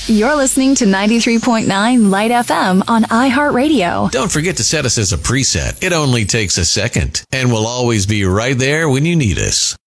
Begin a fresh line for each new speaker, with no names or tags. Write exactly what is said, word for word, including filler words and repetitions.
You're listening to ninety-three point nine Light F M on iHeartRadio.
Don't forget to set us as a preset. It only takes a second, and we'll always be right there when you need us.